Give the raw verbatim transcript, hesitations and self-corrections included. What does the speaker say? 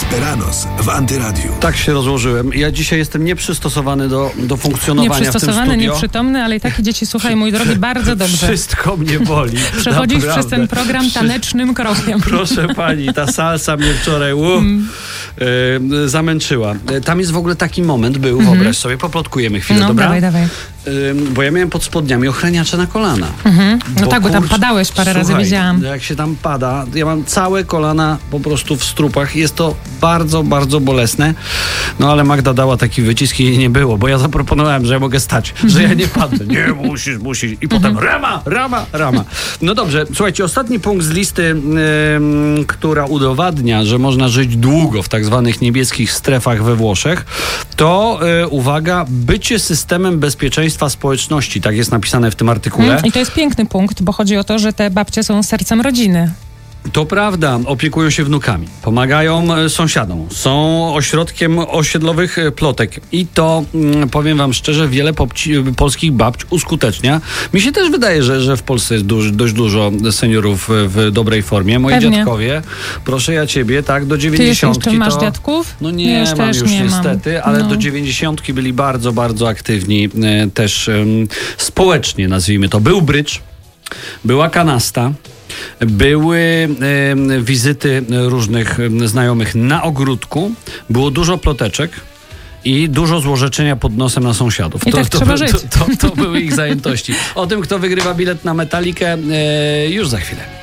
Desperados w Antyradiu. Tak się rozłożyłem. Ja dzisiaj jestem nieprzystosowany do, do funkcjonowania w tym Nieprzystosowany, studio. nieprzytomny, ale i tak idziecie, słuchaj, mój drogi, bardzo dobrze. Wszystko mnie boli. Przechodzisz Naprawdę. przez ten program tanecznym krokiem. Proszę pani, ta salsa mnie wczoraj uh, mm. y, zamęczyła. Tam jest w ogóle taki moment, był, mm-hmm. wyobraź sobie, poplotkujemy chwilę, no, dobra? dawaj, dawaj. Y, bo ja miałem pod spodniami ochraniacze na kolana. Mm-hmm. No bo, tak, bo tam kurcz, padałeś parę słuchaj, razy, widziałam. jak się tam pada, ja mam całe kolana po prostu w strupach. Jest to bardzo, bardzo bolesne. No ale Magda dała taki wycisk i jej nie było, bo ja zaproponowałem, że ja mogę stać, mm-hmm. że ja nie padnę. Nie, musisz, musisz. I potem mm-hmm. rama, rama, rama. No dobrze, słuchajcie, ostatni punkt z listy, yy, która udowadnia, że można żyć długo w tak zwanych niebieskich strefach we Włoszech, to yy, uwaga, bycie systemem bezpieczeństwa społeczności. Tak jest napisane w tym artykule. Mm, I to jest piękny punkt, bo chodzi o to, że te babcie są sercem rodziny. To prawda, opiekują się wnukami, pomagają sąsiadom, są ośrodkiem osiedlowych plotek i to, powiem wam szczerze, wiele popci- polskich babć uskutecznia. Mi się też wydaje, że, że w Polsce jest duż, dość dużo seniorów w dobrej formie. Moi Pewnie. dziadkowie, proszę ja ciebie, tak, do dziewięćdziesiątki. Ty jeszcze masz to, dziadków? No nie, już mam też już nie niestety, mam. ale no. do dziewięćdziesiątki byli bardzo, bardzo aktywni e, też e, społecznie, nazwijmy to. Był brydż, była kanasta, były e, wizyty różnych e, znajomych na ogródku, było dużo ploteczek i dużo złorzeczenia pod nosem na sąsiadów. I to, tak to, trzeba to, żyć. to, to były ich zajętości. O tym, kto wygrywa bilet na Metalikę, e, już za chwilę.